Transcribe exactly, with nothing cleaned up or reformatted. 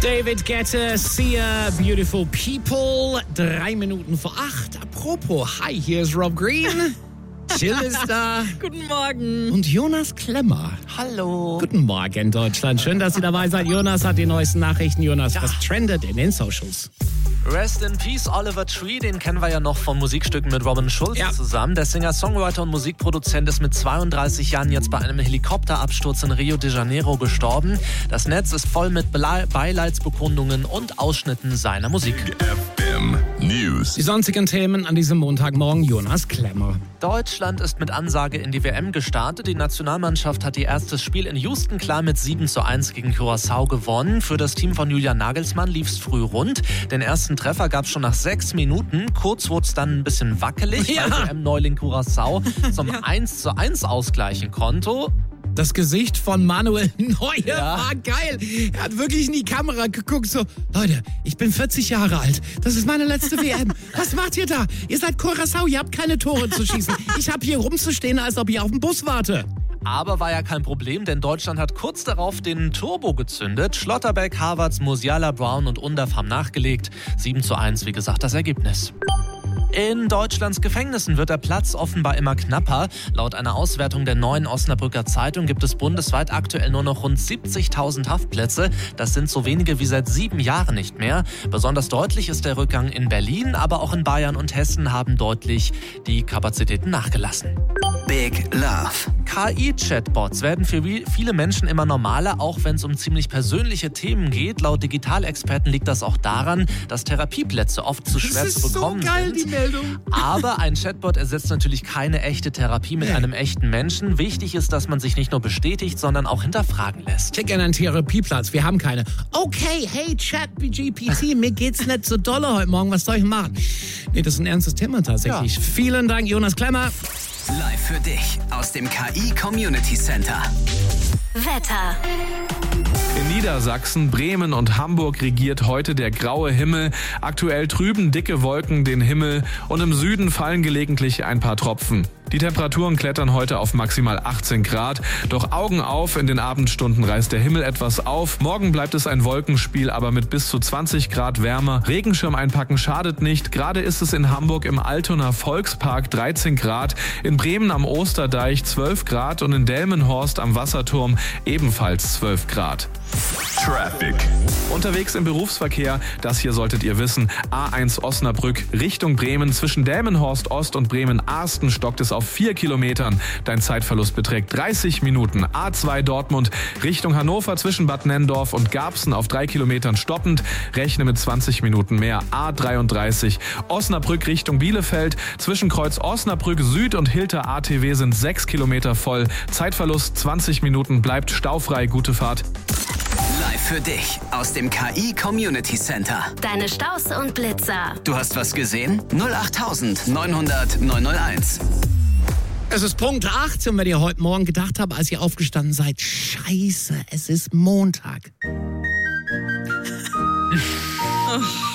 David Guetta, Sia, Beautiful People. Drei Minuten vor acht. Apropos, hi, hier ist Rob Green. Jill ist da. Guten Morgen. Und Jonas Klemmer. Hallo. Guten Morgen, Deutschland. Schön, dass ihr dabei seid. Jonas hat die neuesten Nachrichten. Jonas, ja. Was trendet in den Socials? Rest in Peace, Oliver Tree, den kennen wir ja noch von Musikstücken mit Robin Schulz ja. zusammen. Der Singer, Songwriter und Musikproduzent ist mit zweiunddreißig Jahren jetzt bei einem Helikopterabsturz in Rio de Janeiro gestorben. Das Netz ist voll mit Bele- Beileidsbekundungen und Ausschnitten seiner Musik. F M News. Die sonstigen Themen an diesem Montagmorgen, Jonas Klemmer. Deutschland ist mit Ansage in die W M gestartet. Die Nationalmannschaft hat ihr erstes Spiel in Houston klar mit sieben zu eins gegen Curaçao gewonnen. Für das Team von Julian Nagelsmann lief es früh rund. Den ersten Treffer gab es schon nach sechs Minuten. Kurz wurde es dann ein bisschen wackelig, ja. weil W M-Neuling Curaçao zum ja. eins zu eins ausgleichen konnte. Das Gesicht von Manuel Neuer ja. war geil. Er hat wirklich in die Kamera geguckt, so, Leute, ich bin vierzig Jahre alt. Das ist meine letzte W M. Was macht ihr da? Ihr seid Curaçao, ihr habt keine Tore zu schießen. Ich habe hier rumzustehen, als ob ich auf den Bus warte. Aber war ja kein Problem, denn Deutschland hat kurz darauf den Turbo gezündet. Schlotterbeck, Havertz, Musiala, Brown und Undav haben nachgelegt. sieben zu eins, wie gesagt, das Ergebnis. In Deutschlands Gefängnissen wird der Platz offenbar immer knapper. Laut einer Auswertung der Neuen Osnabrücker Zeitung gibt es bundesweit aktuell nur noch rund siebzigtausend Haftplätze. Das sind so wenige wie seit sieben Jahren nicht mehr. Besonders deutlich ist der Rückgang in Berlin, aber auch in Bayern und Hessen haben deutlich die Kapazitäten nachgelassen. Big Love. K I-Chatbots werden für viele Menschen immer normaler, auch wenn es um ziemlich persönliche Themen geht. Laut Digitalexperten liegt das auch daran, dass Therapieplätze oft zu schwer zu bekommen so geil, sind. Die Meldung. Aber ein Chatbot ersetzt natürlich keine echte Therapie mit nee. einem echten Menschen. Wichtig ist, dass man sich nicht nur bestätigt, sondern auch hinterfragen lässt. Klick in einen Therapieplatz, wir haben keine. Okay, hey Chat-G P T, mir geht's nicht so dolle heute Morgen, was soll ich machen? Nee, das ist ein ernstes Thema tatsächlich. Ja. Vielen Dank, Jonas Klemmer. Live für dich aus dem K I Community Center. Wetter. In Niedersachsen, Bremen und Hamburg regiert heute der graue Himmel. Aktuell trüben dicke Wolken den Himmel und im Süden fallen gelegentlich ein paar Tropfen. Die Temperaturen klettern heute auf maximal achtzehn Grad. Doch Augen auf, in den Abendstunden reißt der Himmel etwas auf. Morgen bleibt es ein Wolkenspiel, aber mit bis zu zwanzig Grad Wärme. Regenschirm einpacken schadet nicht. Gerade ist es in Hamburg im Altonaer Volkspark dreizehn Grad, in Bremen am Osterdeich zwölf Grad und in Delmenhorst am Wasserturm ebenfalls zwölf Grad. Traffic. Unterwegs im Berufsverkehr, das hier solltet ihr wissen, A eins Osnabrück Richtung Bremen. Zwischen Delmenhorst Ost und Bremen-Arsten stockt es auf vier Kilometern. Dein Zeitverlust beträgt dreißig Minuten. A zwei Dortmund Richtung Hannover zwischen Bad Nenndorf und Garbsen auf drei Kilometern stoppend. Rechne mit zwanzig Minuten mehr. A dreiunddreißig Osnabrück Richtung Bielefeld. Zwischen Kreuz Osnabrück Süd und Hilter A T W sind sechs Kilometer voll. Zeitverlust zwanzig Minuten, bleibt staufrei. Gute Fahrt. Live für dich aus dem K I Community Center. Deine Staus und Blitzer. Du hast was gesehen? null acht neun hundert neun null eins. Es ist Punkt acht und wenn ihr heute Morgen gedacht habt, als ihr aufgestanden seid, scheiße, es ist Montag. Oh.